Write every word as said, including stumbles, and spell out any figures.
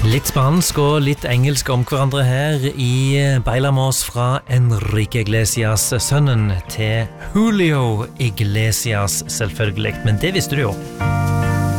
Litt spansk og litt engelsk om hverandre her i Bailamos fra Enrique Iglesias, sønnen til Julio Iglesias selvfølgelig, men det visste du jo.